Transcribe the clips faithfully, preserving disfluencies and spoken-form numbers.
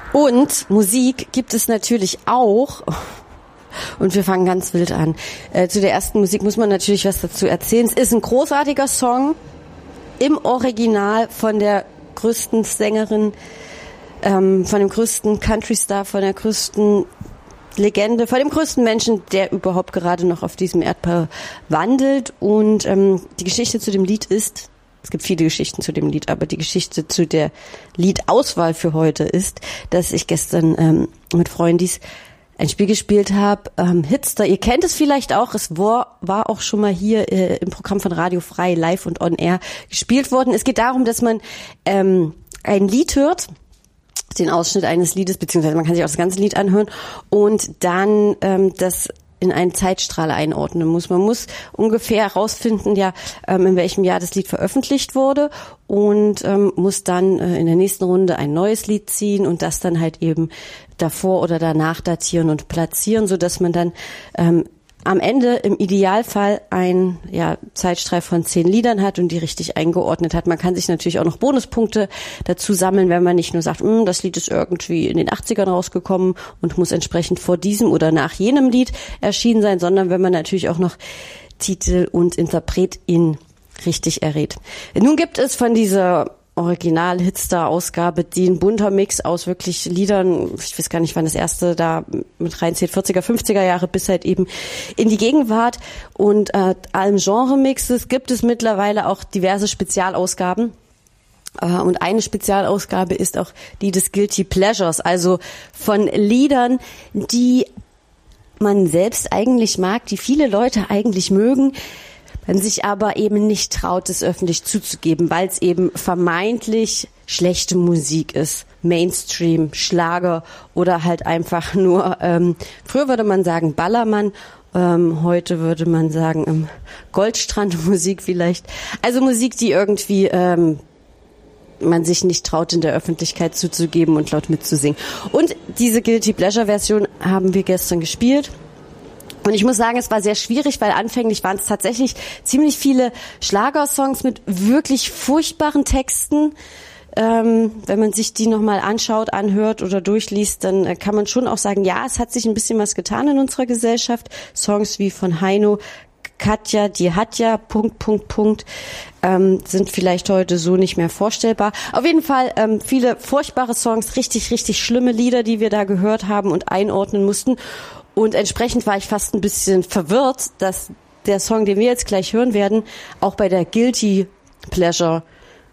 Und Musik gibt es natürlich auch. Und wir fangen ganz wild an. Äh, zu der ersten Musik muss man natürlich was dazu erzählen. Es ist ein großartiger Song im Original von der größten Sängerin, ähm, von dem größten Country-Star, von der größten Legende, von dem größten Menschen, der überhaupt gerade noch auf diesem Erdball wandelt. Und ähm, die Geschichte zu dem Lied ist, es gibt viele Geschichten zu dem Lied, aber die Geschichte zu der Liedauswahl für heute ist, dass ich gestern ähm, mit Freundis ein Spiel gespielt habe, ähm, Hitster. Ihr kennt es vielleicht auch, es war, war auch schon mal hier äh, im Programm von Radio Frei live und on air gespielt worden. Es geht darum, dass man ähm, ein Lied hört, den Ausschnitt eines Liedes, beziehungsweise man kann sich auch das ganze Lied anhören und dann ähm, das in einen Zeitstrahl einordnen muss. Man muss ungefähr herausfinden, ja, ähm, in welchem Jahr das Lied veröffentlicht wurde und ähm, muss dann äh, in der nächsten Runde ein neues Lied ziehen und das dann halt eben davor oder danach datieren und platzieren, so dass man dann ähm, am Ende im Idealfall ein ja, Zeitstrahl von zehn Liedern hat und die richtig eingeordnet hat. Man kann sich natürlich auch noch Bonuspunkte dazu sammeln, wenn man nicht nur sagt, das Lied ist irgendwie in den achtzigern rausgekommen und muss entsprechend vor diesem oder nach jenem Lied erschienen sein, sondern wenn man natürlich auch noch Titel und Interpretin richtig errät. Nun gibt es von dieser Original-Hitstar-Ausgabe, die ein bunter Mix aus wirklich Liedern, ich weiß gar nicht, wann das erste da mit reinzählt, vierziger, fünfziger Jahre bis halt eben in die Gegenwart und äh, allem Genre-Mixes gibt es mittlerweile auch diverse Spezialausgaben. Uh, und eine Spezialausgabe ist auch die des Guilty Pleasures, also von Liedern, die man selbst eigentlich mag, die viele Leute eigentlich mögen, man sich aber eben nicht traut, es öffentlich zuzugeben, weil es eben vermeintlich schlechte Musik ist. Mainstream, Schlager oder halt einfach nur, ähm, früher würde man sagen Ballermann, ähm, heute würde man sagen ähm, Goldstrandmusik vielleicht. Also Musik, die irgendwie ähm, man sich nicht traut, in der Öffentlichkeit zuzugeben und laut mitzusingen. Und diese Guilty Pleasure Version haben wir gestern gespielt. Und ich muss sagen, es war sehr schwierig, weil anfänglich waren es tatsächlich ziemlich viele Schlagersongs mit wirklich furchtbaren Texten. Ähm, wenn man sich die nochmal anschaut, anhört oder durchliest, dann äh, kann man schon auch sagen, ja, es hat sich ein bisschen was getan in unserer Gesellschaft. Songs wie von Heino, Katja, die hat ja, Punkt, Punkt, Punkt, ähm, sind vielleicht heute so nicht mehr vorstellbar. Auf jeden Fall ähm, viele furchtbare Songs, richtig, richtig schlimme Lieder, die wir da gehört haben und einordnen mussten. Und entsprechend war ich fast ein bisschen verwirrt, dass der Song, den wir jetzt gleich hören werden, auch bei der Guilty Pleasure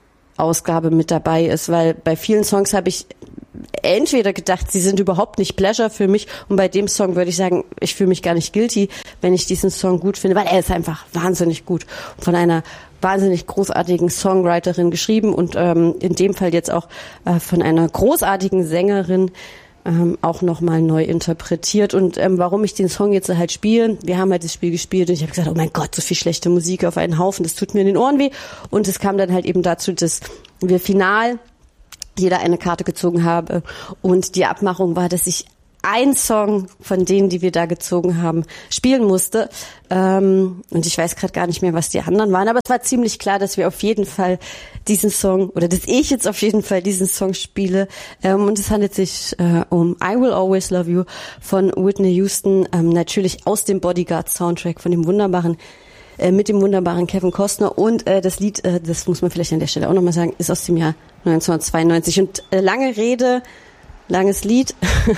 Ausgabe mit dabei ist, weil bei vielen Songs habe ich entweder gedacht, sie sind überhaupt nicht Pleasure für mich und bei dem Song würde ich sagen, ich fühle mich gar nicht guilty, wenn ich diesen Song gut finde, weil er ist einfach wahnsinnig gut von einer wahnsinnig großartigen Songwriterin geschrieben und ähm, in dem Fall jetzt auch äh, von einer großartigen Sängerin ähm, auch nochmal neu interpretiert. Und ähm, warum ich den Song jetzt halt spiele, wir haben halt das Spiel gespielt und ich habe gesagt, oh mein Gott, so viel schlechte Musik auf einen Haufen, das tut mir in den Ohren weh. Und es kam dann halt eben dazu, dass wir final jeder eine Karte gezogen habe und die Abmachung war, dass ich ein Song von denen, die wir da gezogen haben, spielen musste. Ähm, und ich weiß gerade gar nicht mehr, was die anderen waren, aber es war ziemlich klar, dass wir auf jeden Fall diesen Song, oder dass ich jetzt auf jeden Fall diesen Song spiele. Ähm, und es handelt sich äh, um I Will Always Love You von Whitney Houston, ähm, natürlich aus dem Bodyguard-Soundtrack von dem wunderbaren äh, mit dem wunderbaren Kevin Costner. Und äh, das Lied, äh, das muss man vielleicht an der Stelle auch nochmal sagen, ist aus dem Jahr neunzehnhundertzweiundneunzig. Und äh, lange Rede, langes Lied.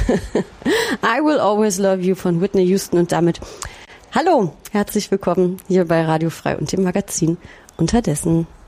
I Will Always Love You von Whitney Houston. Und damit hallo, herzlich willkommen hier bei Radio Frei und dem Magazin Unterdessen.